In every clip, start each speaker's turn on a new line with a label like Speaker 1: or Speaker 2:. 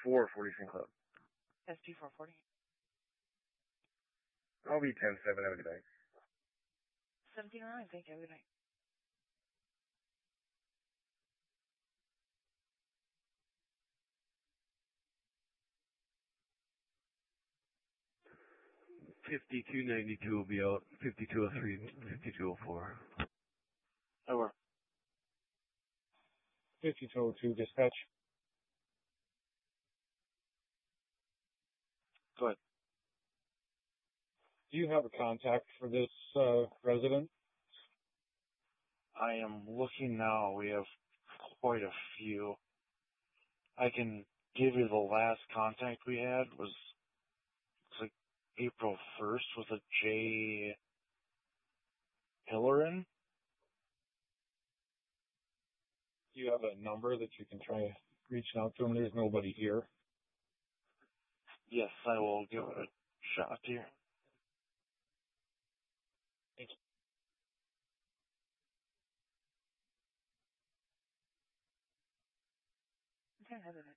Speaker 1: 440 St. Club.
Speaker 2: SG 440.
Speaker 1: I'll be 10-7. Have a good night.
Speaker 2: 1709. Thank you. Have a good night.
Speaker 3: $52.92 will be out. $52.03, $52.04.
Speaker 4: Over.
Speaker 5: 5202 dispatch.
Speaker 4: Go ahead.
Speaker 5: Do you have a contact for this resident?
Speaker 4: I am looking now. We have quite a few. I can give you the last contact we had was like April 1st with a J. Hillerin.
Speaker 5: Do you have a number that you can try reaching out to him? There's nobody here.
Speaker 4: Yes, I will give it a shot here.
Speaker 5: Thank you.
Speaker 2: Okay, have a good night.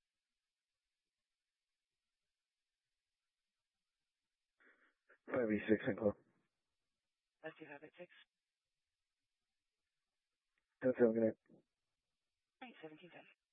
Speaker 1: Ivy 6 St. Club.
Speaker 2: SG 586.
Speaker 1: 10-7. Good night.
Speaker 2: All right, 1710.